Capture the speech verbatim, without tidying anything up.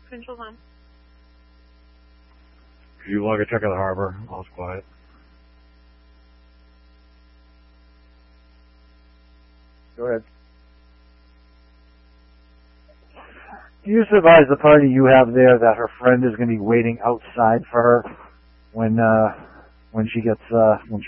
Control on. Could you log a check of the harbor? All's quiet. Go ahead. Do you advise the party you have there that her friend is going to be waiting outside for her when uh, when she gets uh, when she